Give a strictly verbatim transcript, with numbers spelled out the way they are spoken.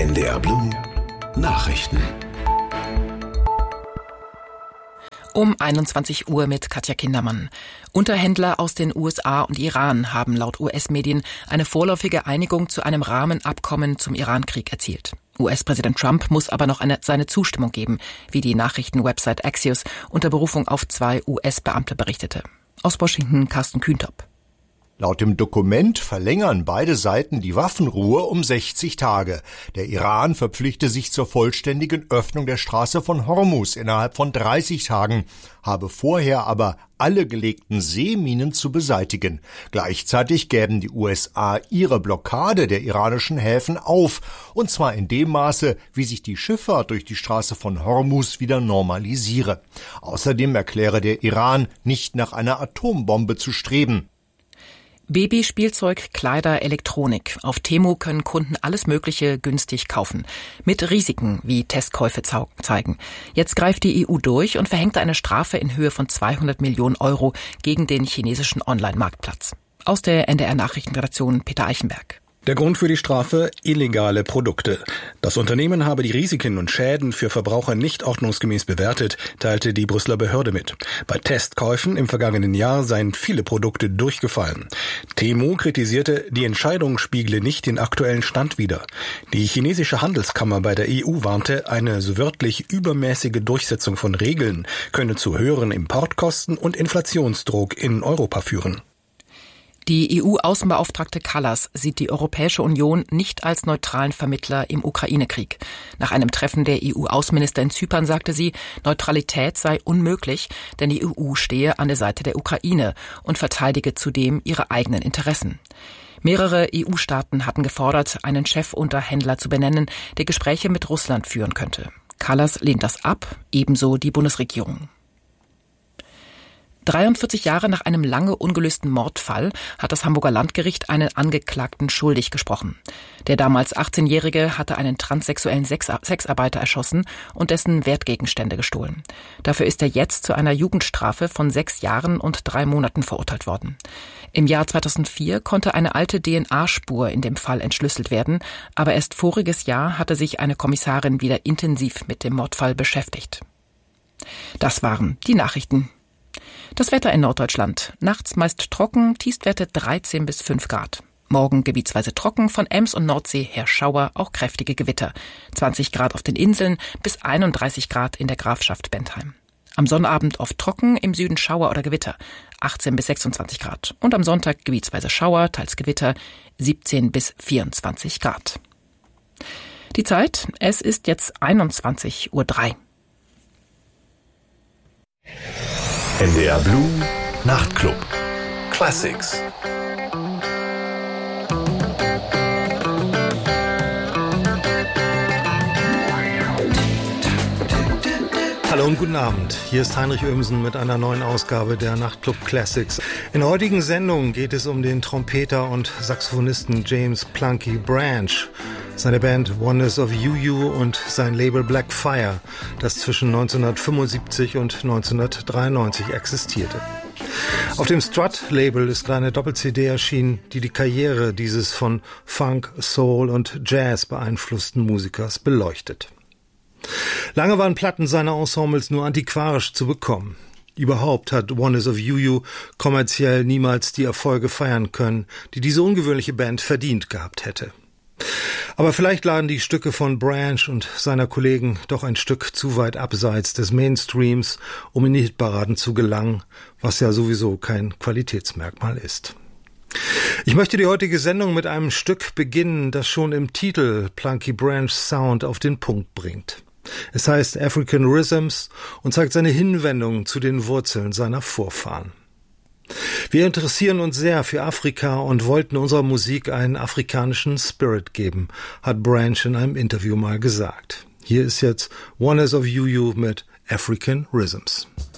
N D R Blue Nachrichten. Um einundzwanzig Uhr mit Katja Kindermann. Unterhändler aus den U S A und Iran haben laut U S-Medien eine vorläufige Einigung zu einem Rahmenabkommen zum Iran-Krieg erzielt. U S-Präsident Trump muss aber noch eine, seine Zustimmung geben, wie die Nachrichtenwebsite Axios unter Berufung auf zwei U S-Beamte berichtete. Aus Washington Carsten Kühntop. Laut dem Dokument verlängern beide Seiten die Waffenruhe um sechzig Tage. Der Iran verpflichte sich zur vollständigen Öffnung der Straße von Hormuz innerhalb von dreißig Tagen, habe vorher aber alle gelegten Seeminen zu beseitigen. Gleichzeitig gäben die U S A ihre Blockade der iranischen Häfen auf, und zwar in dem Maße, wie sich die Schifffahrt durch die Straße von Hormuz wieder normalisiere. Außerdem erkläre der Iran, nicht nach einer Atombombe zu streben. Babyspielzeug, Kleider, Elektronik. Auf Temu können Kunden alles Mögliche günstig kaufen. Mit Risiken, wie Testkäufe zeigen. Jetzt greift die E U durch und verhängt eine Strafe in Höhe von zweihundert Millionen Euro gegen den chinesischen Online-Marktplatz. Aus der N D R-Nachrichtenredaktion Peter Eichenberg. Der Grund für die Strafe: illegale Produkte. Das Unternehmen habe die Risiken und Schäden für Verbraucher nicht ordnungsgemäß bewertet, teilte die Brüsseler Behörde mit. Bei Testkäufen im vergangenen Jahr seien viele Produkte durchgefallen. Temu kritisierte, die Entscheidung spiegle nicht den aktuellen Stand wider. Die chinesische Handelskammer bei der E U warnte, eine so wörtlich übermäßige Durchsetzung von Regeln könne zu höheren Importkosten und Inflationsdruck in Europa führen. Die E U-Außenbeauftragte Kallas sieht die Europäische Union nicht als neutralen Vermittler im Ukraine-Krieg. Nach einem Treffen der E U-Außenminister in Zypern sagte sie, Neutralität sei unmöglich, denn die E U stehe an der Seite der Ukraine und verteidige zudem ihre eigenen Interessen. Mehrere E U-Staaten hatten gefordert, einen Chefunterhändler zu benennen, der Gespräche mit Russland führen könnte. Kallas lehnt das ab, ebenso die Bundesregierung. dreiundvierzig Jahre nach einem lange ungelösten Mordfall hat das Hamburger Landgericht einen Angeklagten schuldig gesprochen. Der damals achtzehnjährige hatte einen transsexuellen Sexarbeiter erschossen und dessen Wertgegenstände gestohlen. Dafür ist er jetzt zu einer Jugendstrafe von sechs Jahren und drei Monaten verurteilt worden. Im Jahr zweitausendvier konnte eine alte D N A-Spur in dem Fall entschlüsselt werden, aber erst voriges Jahr hatte sich eine Kommissarin wieder intensiv mit dem Mordfall beschäftigt. Das waren die Nachrichten. Das Wetter in Norddeutschland. Nachts meist trocken, Tiefstwerte dreizehn bis fünf Grad. Morgen gebietsweise trocken, von Ems und Nordsee her Schauer, auch kräftige Gewitter. zwanzig Grad auf den Inseln bis einunddreißig Grad in der Grafschaft Bentheim. Am Sonnabend oft trocken, im Süden Schauer oder Gewitter, achtzehn bis sechsundzwanzig Grad. Und am Sonntag gebietsweise Schauer, teils Gewitter, siebzehn bis vierundzwanzig Grad. Die Zeit, es ist jetzt einundzwanzig Uhr drei. N D R Blue Nachtclub Classics. Hallo und guten Abend. Hier ist Heinrich Ömsen mit einer neuen Ausgabe der Nachtclub Classics. In der heutigen Sendung geht es um den Trompeter und Saxophonisten James Plunky Branch, seine Band Oneness of UU und sein Label Black Fire, das zwischen neunzehnhundertfünfundsiebzig und neunzehnhundertdreiundneunzig existierte. Auf dem Strut-Label ist eine Doppel-C D erschienen, die die Karriere dieses von Funk, Soul und Jazz beeinflussten Musikers beleuchtet. Lange waren Platten seiner Ensembles nur antiquarisch zu bekommen. Überhaupt hat Oneness of UU kommerziell niemals die Erfolge feiern können, die diese ungewöhnliche Band verdient gehabt hätte. Aber vielleicht lagen die Stücke von Branch und seiner Kollegen doch ein Stück zu weit abseits des Mainstreams, um in die Hitparaden zu gelangen, was ja sowieso kein Qualitätsmerkmal ist. Ich möchte die heutige Sendung mit einem Stück beginnen, das schon im Titel Plunky Branch Sound auf den Punkt bringt. Es heißt African Rhythms und zeigt seine Hinwendung zu den Wurzeln seiner Vorfahren. Wir interessieren uns sehr für Afrika und wollten unserer Musik einen afrikanischen Spirit geben, hat Branch in einem Interview mal gesagt. Hier ist jetzt Oneness of UU mit African Rhythms.